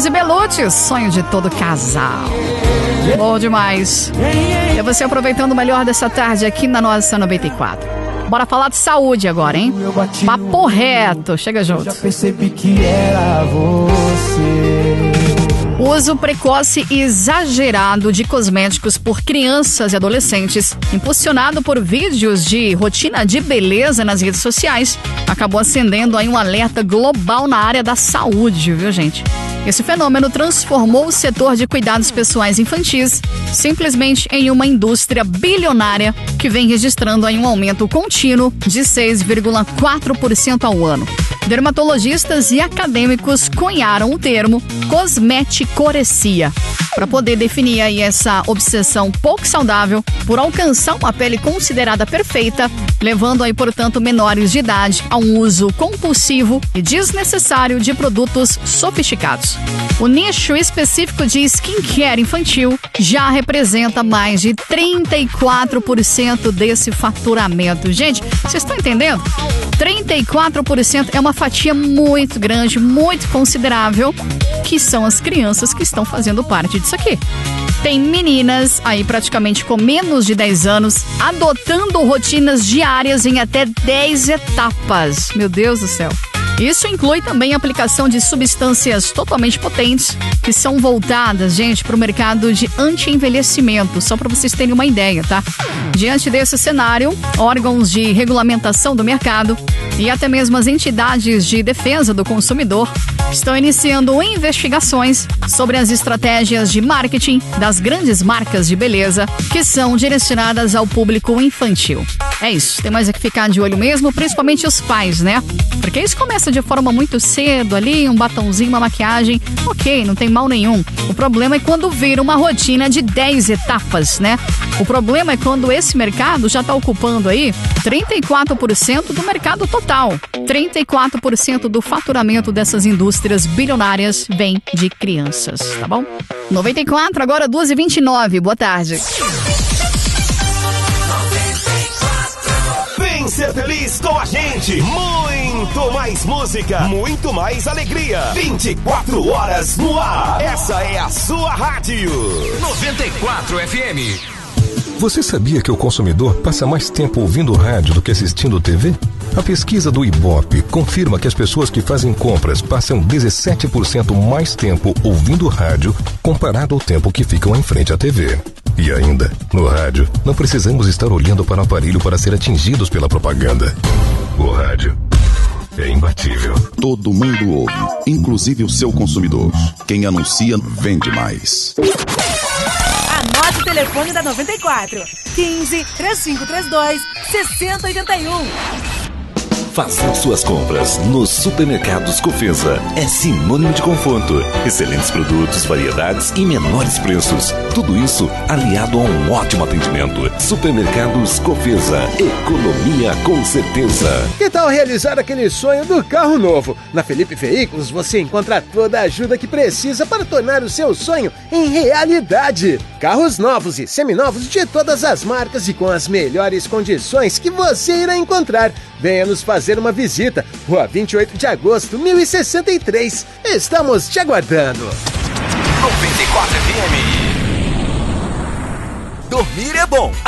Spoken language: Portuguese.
e Belucci, sonho de todo casal. Bom demais. É você aproveitando o melhor dessa tarde aqui na nossa 94. Bora falar de saúde agora, hein? Papo reto, chega junto. Já percebi que era você. Uso precoce e exagerado de cosméticos por crianças e adolescentes, impulsionado por vídeos de rotina de beleza nas redes sociais, acabou acendendo aí um alerta global na área da saúde, viu, gente? Esse fenômeno transformou o setor de cuidados pessoais infantis simplesmente em uma indústria bilionária que vem registrando aí um aumento contínuo de 6,4% ao ano. Dermatologistas e acadêmicos cunharam o termo cosmeticorecia para poder definir aí essa obsessão pouco saudável por alcançar uma pele considerada perfeita, levando aí, portanto, menores de idade a um uso compulsivo e desnecessário de produtos sofisticados. O nicho específico de skincare infantil já representa mais de 34% desse faturamento. Gente, vocês estão entendendo? 34% é uma fatia muito grande, muito considerável, que são as crianças que estão fazendo parte disso aqui. Tem meninas aí praticamente com menos de 10 anos adotando rotinas diárias em até 10 etapas. Meu Deus do céu. Isso inclui também a aplicação de substâncias totalmente potentes que são voltadas, gente, para o mercado de anti-envelhecimento, só para vocês terem uma ideia, tá? Diante desse cenário, órgãos de regulamentação do mercado e até mesmo as entidades de defesa do consumidor estão iniciando investigações sobre as estratégias de marketing das grandes marcas de beleza que são direcionadas ao público infantil. É isso, tem mais é que ficar de olho mesmo, principalmente os pais, né? Porque isso começa de forma muito cedo ali, um batonzinho, uma maquiagem, ok, não tem mal nenhum. O problema é quando vira uma rotina de 10 etapas, né? O problema é quando esse mercado já está ocupando aí 34% do mercado total. 34% do faturamento dessas indústrias bilionárias vem de crianças, tá bom? 94, agora 2h29, boa tarde. Vem ser feliz com a gente. Muito mais música, muito mais alegria. 24 horas no ar. Essa é a sua rádio. 94 FM. Você sabia que o consumidor passa mais tempo ouvindo rádio do que assistindo TV? A pesquisa do Ibope confirma que as pessoas que fazem compras passam 17% mais tempo ouvindo rádio comparado ao tempo que ficam em frente à TV. E ainda, no rádio, não precisamos estar olhando para o aparelho para ser atingidos pela propaganda. O rádio é imbatível. Todo mundo ouve, inclusive o seu consumidor. Quem anuncia, vende mais. Anote o telefone da 94. 15 3532 6081. Faça suas compras nos supermercados Cofesa. É sinônimo de conforto. Excelentes produtos, variedades e menores preços. Tudo isso aliado a um ótimo atendimento. Supermercados Cofesa. Economia com certeza. Que tal realizar aquele sonho do carro novo? Na Felipe Veículos você encontra toda a ajuda que precisa para tornar o seu sonho em realidade. Carros novos e seminovos de todas as marcas e com as melhores condições que você irá encontrar. Venha nos fazer uma visita. Rua 28 de agosto, 1063. Estamos te aguardando. 94 FM. Dormir é bom.